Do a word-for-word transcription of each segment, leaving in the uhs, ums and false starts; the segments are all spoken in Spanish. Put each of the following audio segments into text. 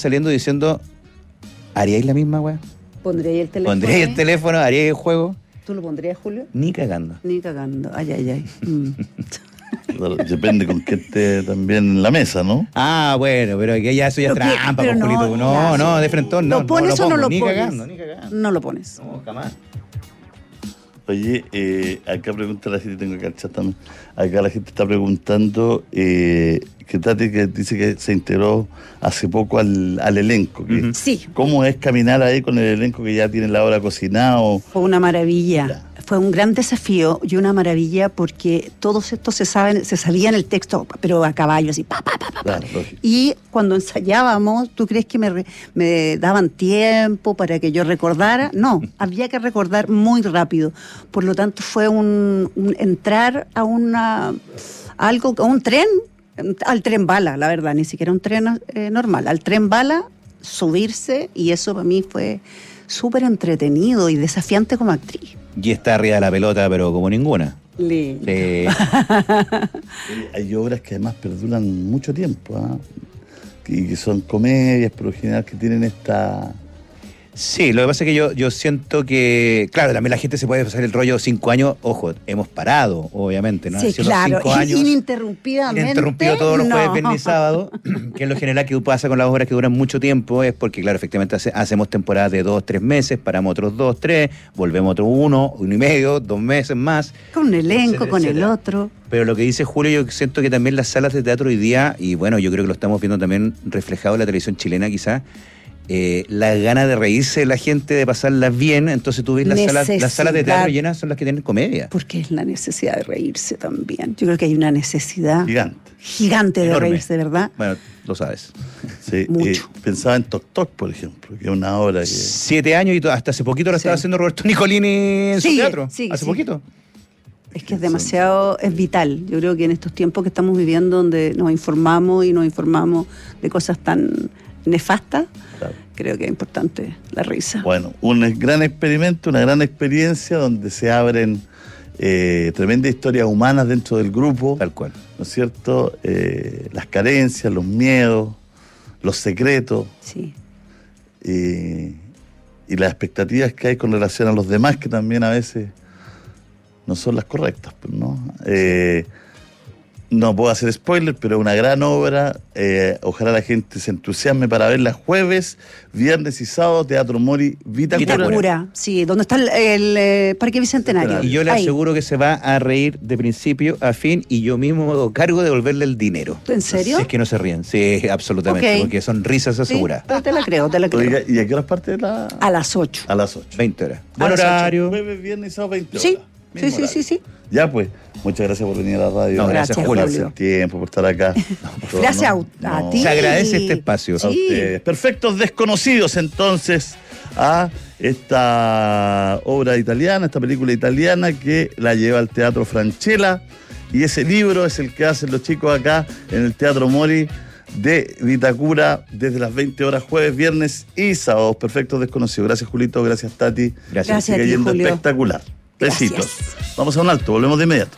saliendo diciendo, ¿haríais la misma, weá? ¿Pondríais el teléfono? ¿Pondríais el teléfono? ¿Haríais el juego? ¿Tú lo pondrías, Julio? Ni cagando. Ni cagando. Ay, ay, ay. Mm. Claro, depende con qué esté también en la mesa, ¿no? Ah, bueno, pero que ya eso ya es Pero que- trampa, pero pues, no, Julito. No, claro. no, de frentón, no. ¿Lo pones no o no pongo, lo ni pones? cagando, ni cagando. No lo pones. No, jamás. Oye, eh, acá pregunta la gente, tengo que cachar también. Acá la gente está preguntando eh, que Tati que dice que se integró hace poco al, al elenco. Que, Ujú. Sí. ¿Cómo es caminar ahí con el elenco que ya tiene la hora cocinado? Fue una maravilla. Ya. Fue un gran desafío y una maravilla porque todos estos se saben, se sabían el texto, pero a caballo, así, pa, pa, pa, pa, pa. Claro, lógico. Y cuando ensayábamos, ¿tú crees que me, re- me daban tiempo para que yo recordara? No, había que recordar muy rápido. Por lo tanto, fue un, un entrar a una a algo, a un tren, al tren bala, la verdad, ni siquiera un tren eh, normal, al tren bala, subirse, y eso para mí fue súper entretenido y desafiante como actriz. Y está arriba de la pelota, pero como ninguna. Lindo. Sí. Eh, Hay obras que además perduran mucho tiempo, ¿ah? Y que son comedias, por lo general, que tienen esta... Sí, lo que pasa es que yo, yo siento que, claro, también la gente se puede pasar el rollo cinco años, ojo, hemos parado, obviamente, ¿no? Sí, Haciendo claro, cinco años, ininterrumpidamente. ininterrumpido todos los no. jueves, viernes y sábado, que es lo general que pasa con las obras que duran mucho tiempo, es porque, claro, efectivamente hace- hacemos temporadas de dos, tres meses, paramos otros dos, tres, volvemos otro uno, uno y medio, dos meses más. Con un elenco, etcétera, con el etcétera. otro. Pero lo que dice Julio, yo siento que también las salas de teatro hoy día, y bueno, yo creo que lo estamos viendo también reflejado en la televisión chilena quizás, eh, la gana de reírse de la gente, de pasarla bien, entonces tú ves las salas, las salas de teatro Necesidad. llenas son las que tienen comedia. Porque es la necesidad de reírse también. Yo creo que hay una necesidad Gigante. gigante de Enorme. reírse, ¿verdad? Bueno, lo sabes. Sí, Mucho. eh, pensaba en Toc Toc, por ejemplo, que es una obra que... Siete años y to- hasta hace poquito lo estaba Sí. haciendo Roberto Nicolini en su Sigue, teatro. sigue, hace sigue. poquito. Es que es demasiado, es vital. Yo creo que en estos tiempos que estamos viviendo, donde nos informamos y nos informamos de cosas tan nefastas, Claro. creo que es importante la risa. Bueno, un gran experimento, una gran experiencia donde se abren eh, tremendas historias humanas dentro del grupo, Tal cual. ¿no es cierto? Eh, las carencias, los miedos, los secretos Sí. eh, y las expectativas que hay con relación a los demás, que también a veces no son las correctas, pues, ¿no? Eh, no puedo hacer spoiler, pero una gran obra. Eh, ojalá la gente se entusiasme para verla jueves, viernes y sábado, Teatro Mori, Vitacura. Vitacura, sí, donde está el, el, eh, Parque Bicentenario. Y yo le Ahí. aseguro que se va a reír de principio a fin y yo mismo me hago cargo de devolverle el dinero. ¿En serio? Si es que no se ríen, sí, absolutamente, Ok. porque son risas Sí, aseguradas. te la creo, te la creo. Oiga, ¿y a qué horas parte de la...? A las ocho. A las ocho. veinte horas. A Buen las ocho. horario. Jueves, viernes y sábado, veinte Sí, horas. sí, Mismo sí, sí, horario. sí. Ya pues, muchas gracias por venir a la radio. No, gracias, Gracias, Julio. Por hacer tiempo, por estar acá. No, por Gracias favor, a- a no. ti. Se agradece este espacio. A Sí. ustedes. Perfectos desconocidos, entonces, a esta obra italiana, esta película italiana que la lleva al Teatro Franchella. Y ese libro es el que hacen los chicos acá en el Teatro Mori de Vitacura desde las veinte horas, jueves, viernes y sábados. Perfectos desconocidos. Gracias, Julito. Gracias, Tati. Gracias. Gracias. Sigue a ti, yendo Julio. espectacular. Gracias. Besitos. Vamos a un alto, volvemos de inmediato.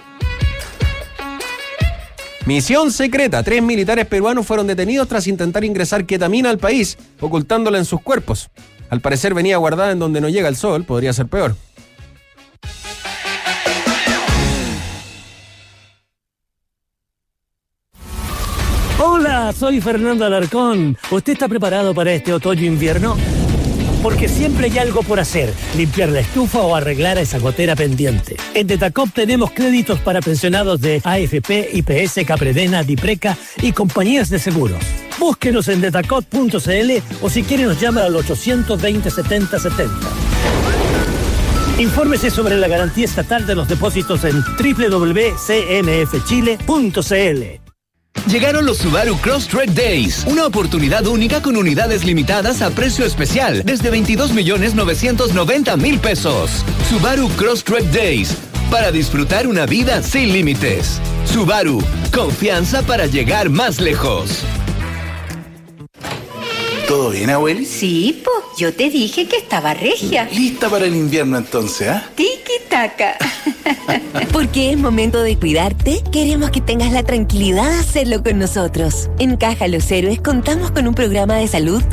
Misión secreta. Tres militares peruanos fueron detenidos tras intentar ingresar ketamina al país, ocultándola en sus cuerpos. Al parecer venía guardada en donde no llega el sol, podría ser peor. Hola, soy Fernando Alarcón. ¿Usted está preparado para este otoño-invierno? Porque siempre hay algo por hacer, limpiar la estufa o arreglar esa gotera pendiente. En Detacop tenemos créditos para pensionados de A F P, I P S, Capredena, Dipreca y compañías de seguros. Búsquenos en detacop punto c l o si quiere nos llama al ochocientos veinte, setenta setenta. Infórmese sobre la garantía estatal de los depósitos en doble u doble u doble u punto c n f chile punto c l. Llegaron los Subaru Crosstrek Days, una oportunidad única con unidades limitadas a precio especial desde veintidós millones novecientos noventa mil pesos. Subaru Crosstrek Days, para disfrutar una vida sin límites. Subaru, confianza para llegar más lejos. ¿Todo bien, abueli? Sí, po, yo te dije que estaba regia. Lista para el invierno entonces, ¿ah? Tiki-taka. Porque es momento de cuidarte, queremos que tengas la tranquilidad de hacerlo con nosotros. En Caja Los Héroes contamos con un programa de salud